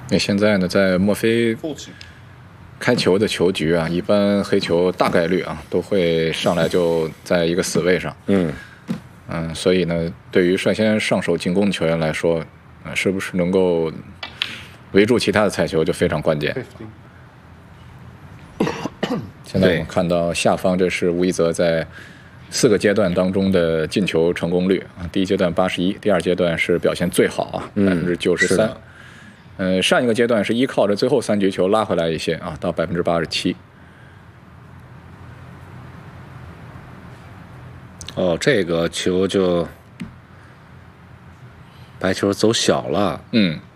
那现在呢，在墨菲开球的球局啊，一般黑球大概率啊都会上来就在一个死位上。所以呢，对于率先上手进攻的球员来说，是不是能够围住其他的菜球就非常关键。现在我们看到下方，这是吴一泽在4个阶段当中的进球成功率啊，第一阶段81%，第二阶段是表现最好啊，93%。上一个阶段是依靠着最后3局球拉回来一些啊，到87%。 哦，这个球就白球走小了。